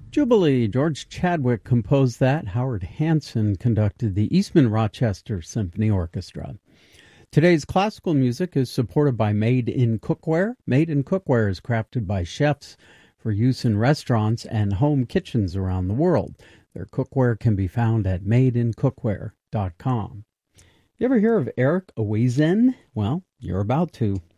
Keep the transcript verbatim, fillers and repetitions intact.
Jubilee. George Chadwick composed that. Howard Hanson conducted the Eastman Rochester Symphony Orchestra. Today's classical music is supported by Made in Cookware. Made in Cookware is crafted by chefs for use in restaurants and home kitchens around the world. Their cookware can be found at made in cookware dot com. You ever hear of Eric Owazen? Well, you're about to.